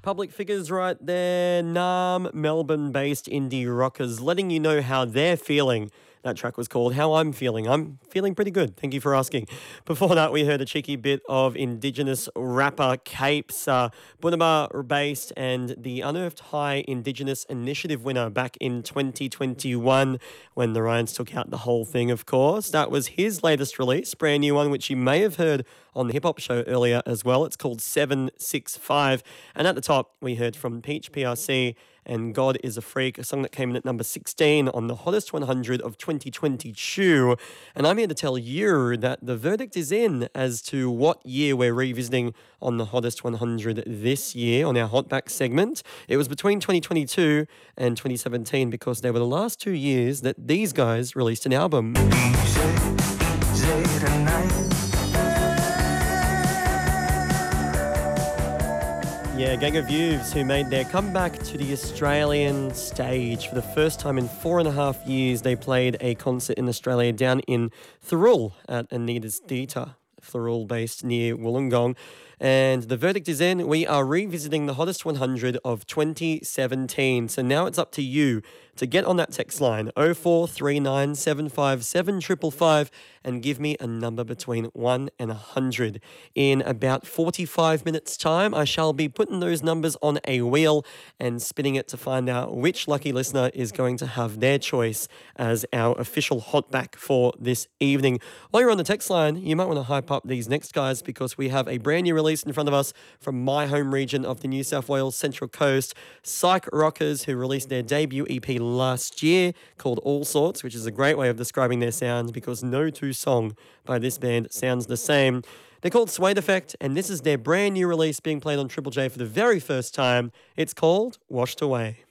Public Figures right there. Nam, Melbourne-based indie rockers, letting you know how they're feeling. That track was called How I'm Feeling. I'm feeling pretty good. Thank you for asking. Before that, we heard a cheeky bit of Indigenous rapper Capes, Bunaba-based and the Unearthed High Indigenous Initiative winner back in 2021 when the Ryans took out the whole thing, of course. That was his latest release, brand new one, which you may have heard on the Hip Hop Show earlier as well. It's called 765. And at the top, we heard from Peach PRC and God is a Freak, a song that came in at number 16 on the Hottest 100 of 2022. And I'm here to tell you that the verdict is in as to what year we're revisiting on the Hottest 100 this year on our Hotback segment. It was between 2022 and 2017 because they were the last 2 years that these guys released an album. Yeah, Gang of Youths who made their comeback to the Australian stage for the first time in 4.5 years. They played a concert in Australia down in Thirroul at Anita's Theatre, Thirroul based near Wollongong. And the verdict is in. We are revisiting the Hottest 100 of 2017. So now it's up to you to get on that text line 0439 757 555 and give me a number between 1 and 100. In about 45 minutes time, I shall be putting those numbers on a wheel and spinning it to find out which lucky listener is going to have their choice as our official hotback for this evening. While you're on the text line, you might want to hype up these next guys because we have a brand new release in front of us from my home region of the New South Wales Central Coast. Psych Rockers, who released their debut EP last year called All Sorts, which is a great way of describing their sound because no two song by this band sounds the same. They're called Suede Effect, and this is their brand new release being played on Triple J for the very first time. It's called Washed Away.